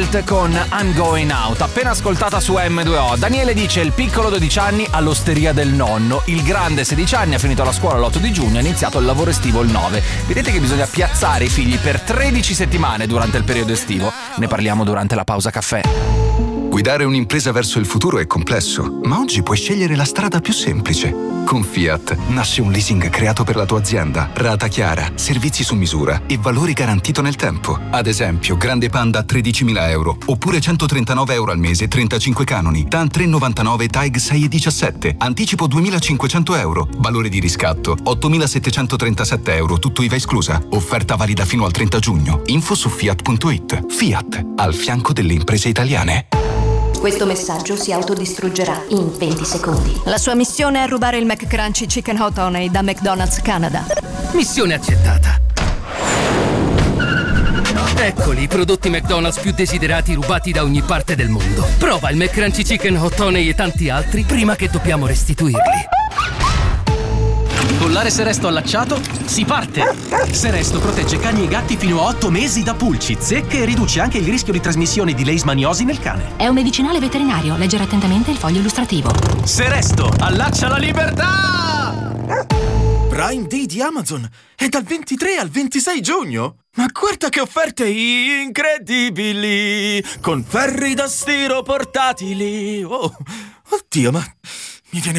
Fiat con I'm Going Out, appena ascoltata su M2O. Daniele dice: il piccolo 12 anni all'osteria del nonno, il grande 16 anni ha finito la scuola l'8 di giugno, ha iniziato il lavoro estivo il 9. Vedete che bisogna piazzare i figli per 13 settimane durante il periodo estivo. Ne parliamo durante la pausa caffè. Guidare un'impresa verso il futuro è complesso, ma oggi puoi scegliere la strada più semplice. Con Fiat nasce un leasing creato per la tua azienda, rata chiara, servizi su misura e valore garantito nel tempo. Ad esempio, Grande Panda a 13.000 euro, oppure 139 euro al mese, 35 canoni, TAN 399 TAG 6,17, anticipo 2.500 euro, valore di riscatto 8.737 euro, tutto IVA esclusa. Offerta valida fino al 30 giugno. Info su Fiat.it. Fiat, al fianco delle imprese italiane. Questo messaggio si autodistruggerà in 20 secondi. La sua missione è rubare il McCrunchy Chicken Hot Honey da McDonald's Canada. Missione accettata. Eccoli i prodotti McDonald's più desiderati rubati da ogni parte del mondo. Prova il McCrunchy Chicken Hot Honey e tanti altri prima che dobbiamo restituirli. Collare Seresto allacciato, si parte! Seresto protegge cani e gatti fino a 8 mesi da pulci, zecche e riduce anche il rischio di trasmissione di leishmaniosi nel cane. È un medicinale veterinario, leggere attentamente il foglio illustrativo. Seresto, allaccia la libertà! Prime Day di Amazon è dal 23 al 26 giugno! Ma guarda che offerte incredibili! Con ferri da stiro portatili! Oh, oddio, ma mi viene